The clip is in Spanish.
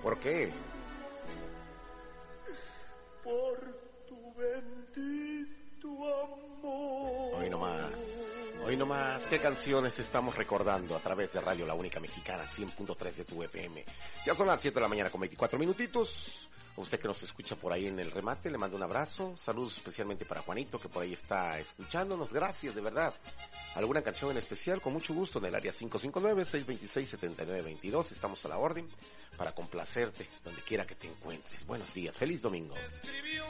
¿Por qué? Por tu bendito amor. Hoy nomás, ¿qué canciones estamos recordando a través de Radio La Única Mexicana, 100.3 de tu FM? Ya son las 7 de la mañana con 24 minutitos. A usted que nos escucha por ahí en el remate, le mando un abrazo. Saludos especialmente para Juanito, que por ahí está escuchándonos. Gracias, de verdad. ¿Alguna canción en especial? Con mucho gusto en el área 559-626-7922. Estamos a la orden para complacerte donde quiera que te encuentres. Buenos días. Feliz domingo.